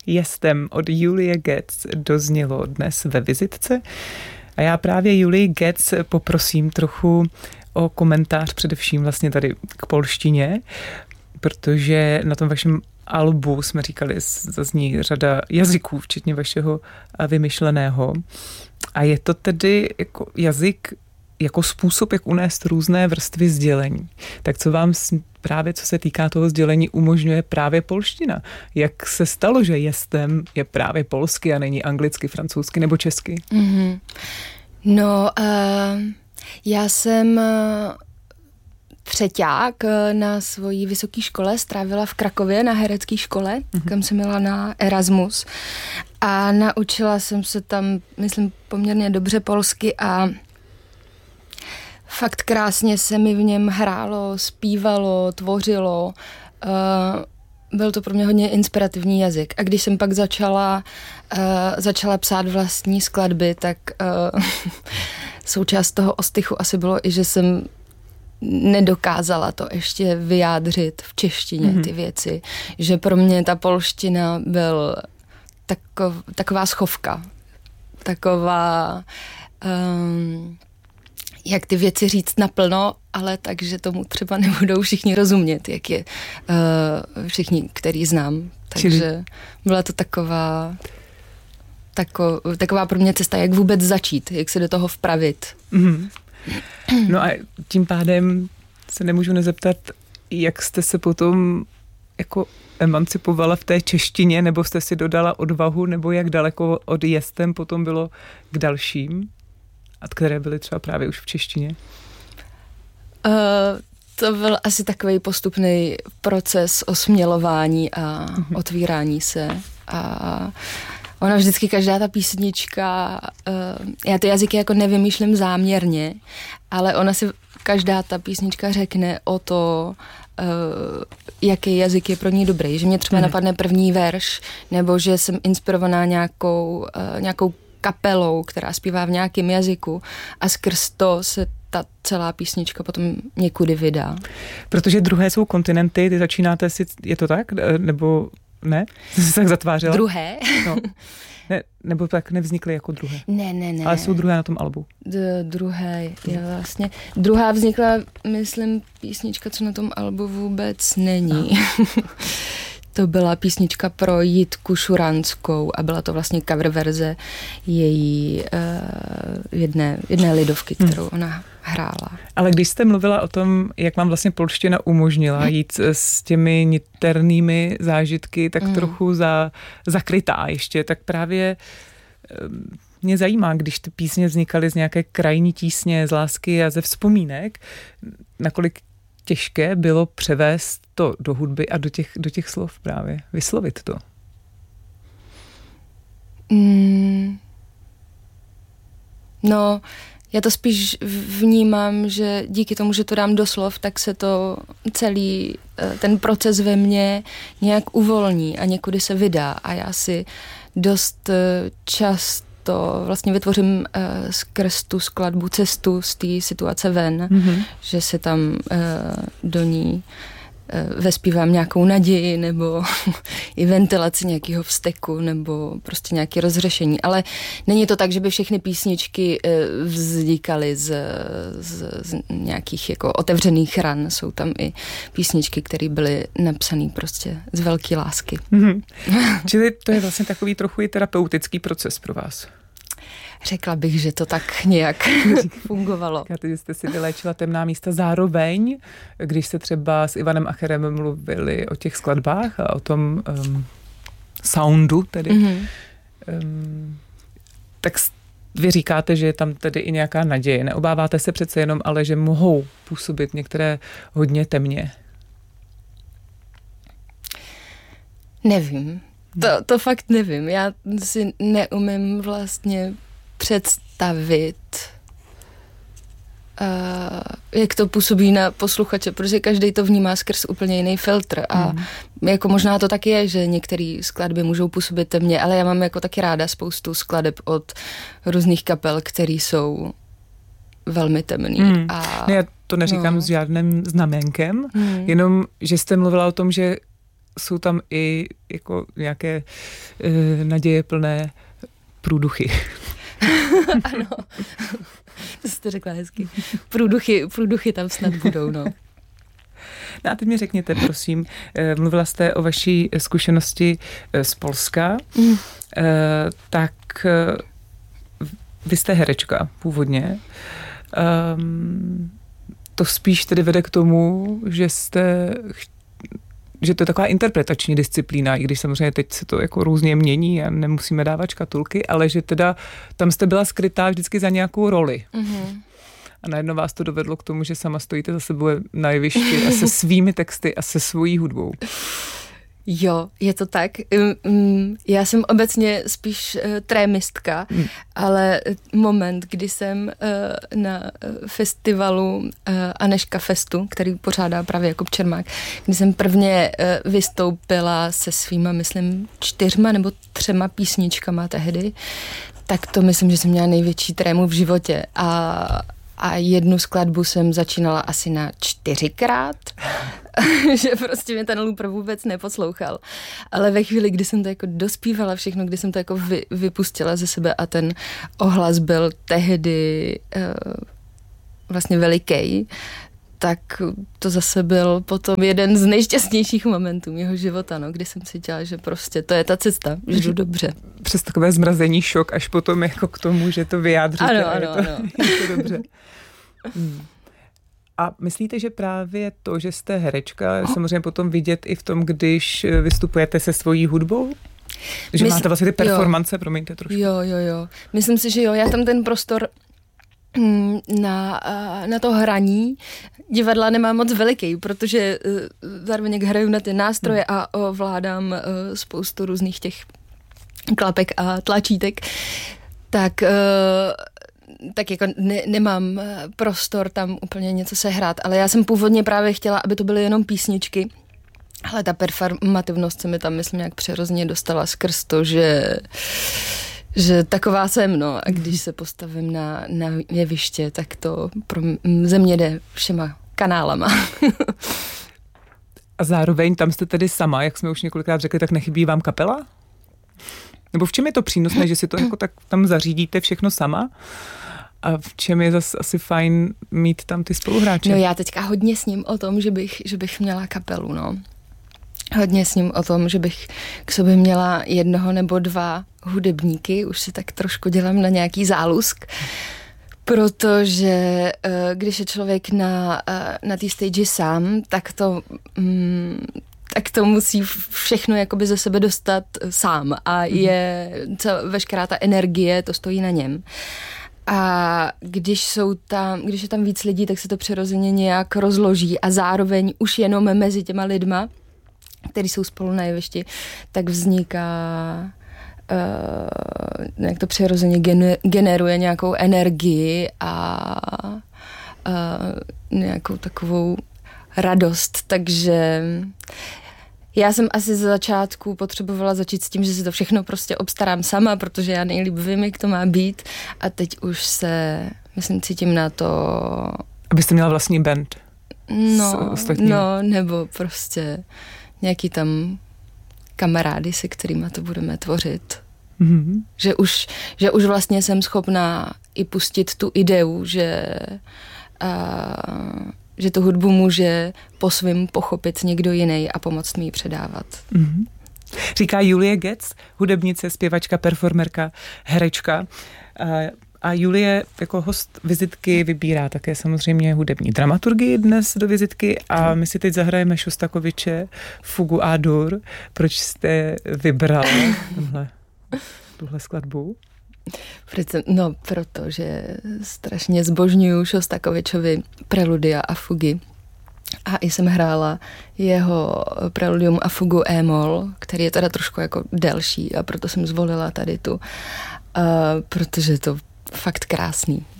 Jestem od Julie Getz doznělo dnes ve vizitce. A já právě Julii Getz poprosím trochu o komentář především vlastně tady k polštině, protože na tom vašem albu jsme říkali, zazní řada jazyků, včetně vašeho vymyšleného. A je to tedy jako jazyk, jako způsob, jak unést různé vrstvy sdělení. Tak co vám právě, co se týká toho sdělení, umožňuje právě polština? Jak se stalo, že jestem je právě polsky a není anglicky, francouzsky nebo česky? Mm-hmm. No, já jsem třeťák na svojí vysoké škole strávila v Krakově na herecké škole, kam jsem jela na Erasmus. A naučila jsem se tam, myslím, poměrně dobře polsky a fakt krásně se mi v něm hrálo, zpívalo, tvořilo. Byl to pro mě hodně inspirativní jazyk. A když jsem pak začala psát vlastní skladby, tak součást toho ostychu asi bylo i, že jsem nedokázala to ještě vyjádřit v češtině, ty věci. Že pro mě ta polština byl taková schovka. Taková... jak ty věci říct naplno, ale takže tomu třeba nebudou všichni rozumět, jak je všichni, který znám. Takže byla to taková pro mě cesta, jak vůbec začít, jak se do toho vpravit. Mm-hmm. No a tím pádem se nemůžu nezeptat, jak jste se potom jako emancipovala v té češtině, nebo jste si dodala odvahu, nebo jak daleko od jestem potom bylo k dalším? A které byly třeba právě už v češtině? To byl asi takový postupný proces osmělování a otvírání se. A ona vždycky, každá ta písnička, já ty jazyky jako nevymýšlím záměrně, ale ona si každá ta písnička řekne o to, jaký jazyk je pro ní dobrý. Že mě třeba napadne první verš, nebo že jsem inspirovaná nějakou kapelou, která zpívá v nějakém jazyku a skrz to se ta celá písnička potom někudy vydá. Protože druhé jsou kontinenty, ty začínáte si, je to tak? Nebo ne? Jsi se tak zatvářila? Druhé? No. Ne, nebo tak nevznikly jako druhé? Ne. Ale jsou druhé na tom albu? Druhé je vlastně. Druhá vznikla, myslím, písnička, co na tom albu vůbec není. To byla písnička pro Jitku Šuranskou a byla to vlastně cover verze její jedné lidovky, kterou ona hrála. Ale když jste mluvila o tom, jak vám vlastně polština umožnila jít s těmi niternými zážitky tak trochu zakrytá ještě, tak právě mě zajímá, když ty písně vznikaly z nějaké krajní tísně, z lásky a ze vzpomínek, nakolik těžké bylo převést to do hudby a do těch slov právě, vyslovit to. No, já to spíš vnímám, že díky tomu, že to dám do slov, tak se to celý ten proces ve mně nějak uvolní a někudy se vydá a já si dost často vlastně vytvořím skrz tu skladbu cestu z té situace ven, že se tam do ní vespívám nějakou naději nebo i ventilaci nějakého vzteku nebo prostě nějaké rozřešení. Ale není to tak, že by všechny písničky vznikaly z nějakých jako otevřených ran. Jsou tam i písničky, které byly napsané prostě z velké lásky. Čili to je vlastně takový trochu i terapeutický proces pro vás. Řekla bych, že to tak nějak fungovalo. Říkáte, že jste si vyléčila temná místa zároveň, když se třeba s Ivanem Acherem mluvili o těch skladbách a o tom soundu tedy, tak vy říkáte, že je tam tedy i nějaká naděje. Neobáváte se přece jenom, ale že mohou působit některé hodně temně? Nevím. To fakt nevím. Já si neumím vlastně představit, jak to působí na posluchače, protože každý to vnímá skrz úplně jiný filtr a jako možná to tak je, že některé skladby můžou působit temně, ale já mám jako taky ráda spoustu skladeb od různých kapel, který jsou velmi temný. Já to neříkám s žádným znamenkem, jenom, že jste mluvila o tom, že jsou tam i jako nějaké nadějeplné průduchy. Ano, to jste řekla hezky. Průduchy tam snad budou, no. No a teď mi řekněte, prosím, mluvila jste o vaší zkušenosti z Polska, tak vy jste herečka původně. To spíš tedy vede k tomu, že to je taková interpretační disciplína, i když samozřejmě teď se to jako různě mění a nemusíme dávat škatulky, ale že teda tam jste byla skrytá vždycky za nějakou roli. Mm-hmm. A najednou vás to dovedlo k tomu, že sama stojíte za sebou na jevišti a se svými texty a se svojí hudbou. Jo, je to tak. Já jsem obecně spíš trémistka, ale moment, kdy jsem na festivalu Anežka Festu, který pořádá právě Jakub Čermák, kdy jsem prvně vystoupila se svýma, myslím, 4 nebo 3 písničkama tehdy, tak to myslím, že jsem měla největší trému v životě a jednu skladbu jsem začínala asi na 4krát, že prostě mě ten looper vůbec neposlouchal. Ale ve chvíli, kdy jsem to jako dospívala všechno, kdy jsem to jako vypustila ze sebe a ten ohlas byl tehdy vlastně veliký, tak to zase byl potom jeden z nejšťastnějších momentů mého života, no, kdy jsem cítila, že prostě to je ta cesta, že jdu dobře. Přes takové zmrazení šok, až potom jako k tomu, že to vyjádříte. Ano. Je to dobře. A myslíte, že právě to, že jste herečka, je samozřejmě potom vidět i v tom, když vystupujete se svojí hudbou? Že máte vlastně ty performance, promiňte trošku. Jo. Myslím si, že jo, já tam ten prostor na to hraní divadla nemám moc veliký, protože zároveň jak hraju na ty nástroje a ovládám spoustu různých těch klapek a tlačítek, tak jako nemám prostor tam úplně něco sehrát, ale já jsem původně právě chtěla, aby to byly jenom písničky, ale ta performativnost se mi tam, myslím, nějak přirozeně dostala skrz to, že taková jsem, no, a když se postavím na jeviště, tak to ze mě jde všema kanálama. A zároveň tam jste tedy sama, jak jsme už několikrát řekli, tak nechybí vám kapela? Nebo v čem je to přínosné, že si to jako tak tam zařídíte všechno sama? A v čem je zase asi fajn mít tam ty spoluhráče? No já teďka hodně sním o tom, že bych měla kapelu, no. Hodně sním o tom, že bych k sobě měla 1 nebo 2 hudebníky, už si tak trošku dělám na nějaký zálusk, protože když je člověk na té stage sám, tak to musí všechno jakoby ze sebe dostat sám a veškerá ta energie, to stojí na něm. A když je tam víc lidí, tak se to přirozeně nějak rozloží a zároveň už jenom mezi těma lidma, kteří jsou spolu na jevišti, tak vzniká jak to přirozeně generuje nějakou energii a nějakou takovou radost, takže já jsem asi ze začátku potřebovala začít s tím, že si to všechno prostě obstarám sama, protože já nejlíp vím, jak to má být a teď už se, myslím, cítím na to... Abyste měla vlastní band? No, nebo prostě nějaký tam kamarády, se kterýma to budeme tvořit. Mm-hmm. Že už vlastně jsem schopná i pustit tu ideu, že tu hudbu může po svým pochopit někdo jiný a pomoct mi ji předávat. Mm-hmm. Říká Julie Getz, hudebnice, zpěvačka, performerka, herečka. A Julie jako host vizitky vybírá také samozřejmě hudební dramaturgii dnes do vizitky a my si teď zahrajeme Šostakoviče Fugu A-dur. Proč jste vybrala tuhle skladbu? Protože strašně zbožňuju Šostakovičovi preludia a fugy. A i jsem hrála jeho preludium a fugu E-moll, který je teda trošku jako delší a proto jsem zvolila tady tu, protože je to fakt krásný.